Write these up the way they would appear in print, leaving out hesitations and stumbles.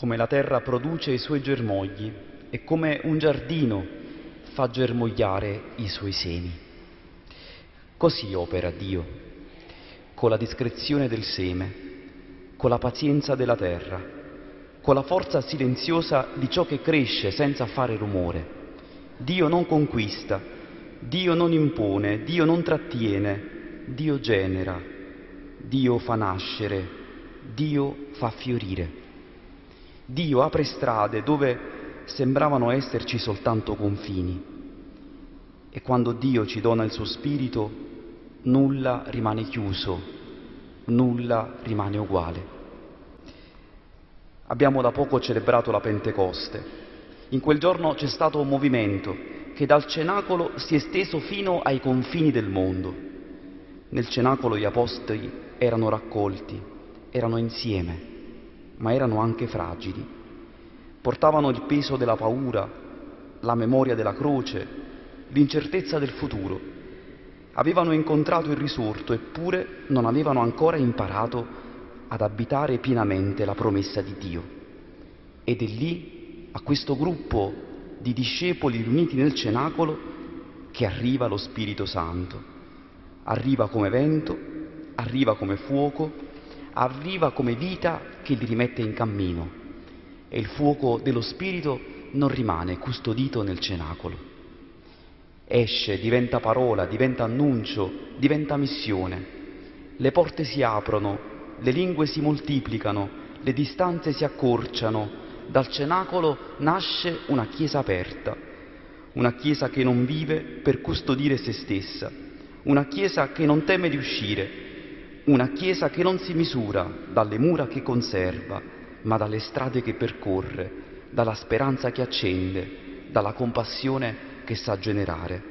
come la terra produce i suoi germogli e come un giardino fa germogliare i suoi semi. Così opera Dio, con la discrezione del seme, con la pazienza della terra, con la forza silenziosa di ciò che cresce senza fare rumore. Dio non conquista, Dio non impone, Dio non trattiene, Dio genera, Dio fa nascere, Dio fa fiorire. Dio apre strade dove sembravano esserci soltanto confini. E quando Dio ci dona il suo spirito, nulla rimane chiuso, nulla rimane uguale. Abbiamo da poco celebrato la Pentecoste. In quel giorno c'è stato un movimento che dal cenacolo si è esteso fino ai confini del mondo. Nel cenacolo gli apostoli erano raccolti, erano insieme, ma erano anche fragili. Portavano il peso della paura, la memoria della croce, l'incertezza del futuro. Avevano incontrato il risorto, eppure non avevano ancora imparato ad abitare pienamente la promessa di Dio. Ed è lì, a questo gruppo di discepoli riuniti nel cenacolo, che arriva lo Spirito Santo. Arriva come vento, arriva come fuoco, arriva come vita che li rimette in cammino. E il fuoco dello Spirito non rimane custodito nel cenacolo. Esce, diventa parola, diventa annuncio, diventa missione. Le porte si aprono, le lingue si moltiplicano, le distanze si accorciano. Dal cenacolo nasce una Chiesa aperta, una Chiesa che non vive per custodire se stessa, una Chiesa che non teme di uscire, una Chiesa che non si misura dalle mura che conserva, ma dalle strade che percorre, dalla speranza che accende, dalla compassione che sa generare.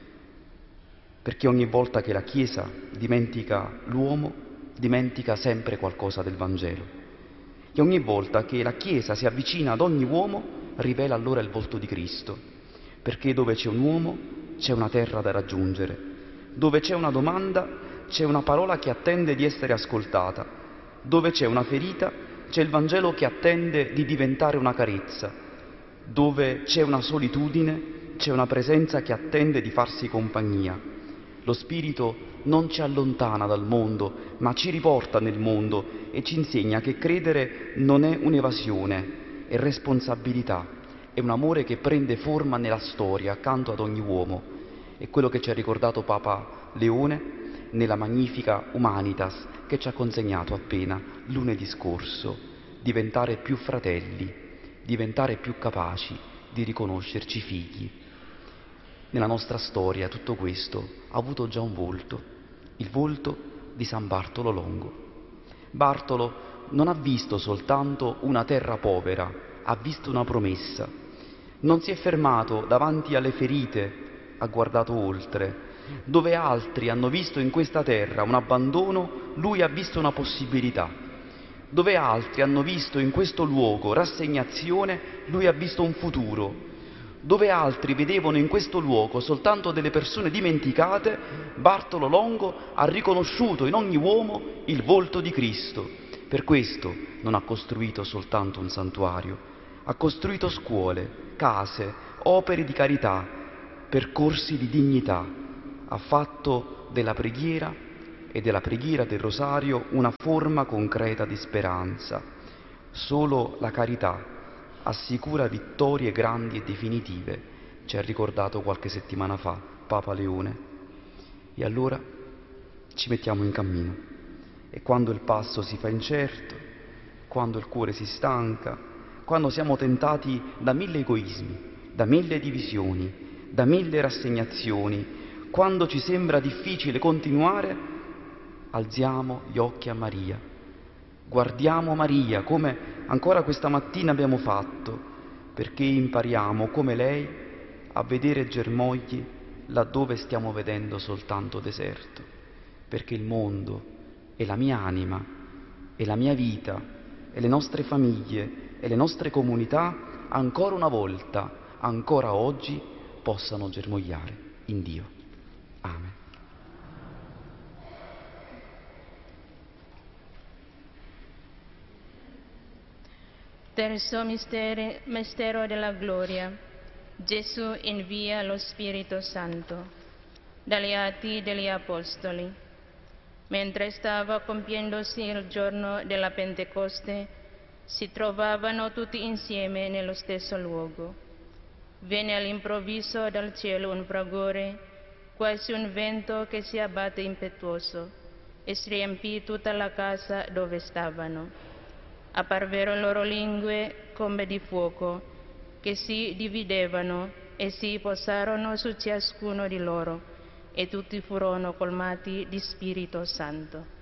Perché ogni volta che la Chiesa dimentica l'uomo, dimentica sempre qualcosa del Vangelo. E ogni volta che la Chiesa si avvicina ad ogni uomo, rivela allora il volto di Cristo. Perché dove c'è un uomo, c'è una terra da raggiungere. Dove c'è una domanda, c'è una parola che attende di essere ascoltata. Dove c'è una ferita, c'è il Vangelo che attende di diventare una carezza. Dove c'è una solitudine, c'è una presenza che attende di farsi compagnia. Lo Spirito non ci allontana dal mondo, ma ci riporta nel mondo e ci insegna che credere non è un'evasione, è responsabilità, è un amore che prende forma nella storia accanto ad ogni uomo. È quello che ci ha ricordato Papa Leone nella magnifica Humanitas che ci ha consegnato appena lunedì scorso: diventare più fratelli, diventare più capaci di riconoscerci figli. Nella nostra storia tutto questo ha avuto già un volto, il volto di San Bartolo Longo. Bartolo non ha visto soltanto una terra povera, ha visto una promessa. Non si è fermato davanti alle ferite, ha guardato oltre. Dove altri hanno visto in questa terra un abbandono, lui ha visto una possibilità. Dove altri hanno visto in questo luogo rassegnazione, lui ha visto un futuro. Dove altri vedevano in questo luogo soltanto delle persone dimenticate, Bartolo Longo ha riconosciuto in ogni uomo il volto di Cristo. Per questo non ha costruito soltanto un santuario, ha costruito scuole, case, opere di carità, percorsi di dignità. Ha fatto della preghiera e della preghiera del rosario una forma concreta di speranza. Solo la carità assicura vittorie grandi e definitive, ci ha ricordato qualche settimana fa Papa Leone. E allora ci mettiamo in cammino e quando il passo si fa incerto, quando il cuore si stanca, quando siamo tentati da 1000 egoismi, da 1000 divisioni, da 1000 rassegnazioni, quando ci sembra difficile continuare, alziamo gli occhi a Maria. Guardiamo Maria come ancora questa mattina abbiamo fatto, perché impariamo come lei a vedere germogli laddove stiamo vedendo soltanto deserto, perché il mondo e la mia anima e la mia vita e le nostre famiglie e le nostre comunità ancora una volta, ancora oggi, possano germogliare in Dio. Amen. Terzo mistero della gloria. Gesù invia lo Spirito Santo. Dagli Atti degli Apostoli. Mentre stava compiendosi il giorno della Pentecoste, si trovavano tutti insieme nello stesso luogo. Venne all'improvviso dal cielo un fragore, quasi un vento che si abbatte impetuoso, e si riempì tutta la casa dove stavano. Apparvero loro lingue come di fuoco, che si dividevano e si posarono su ciascuno di loro, e tutti furono colmati di Spirito Santo.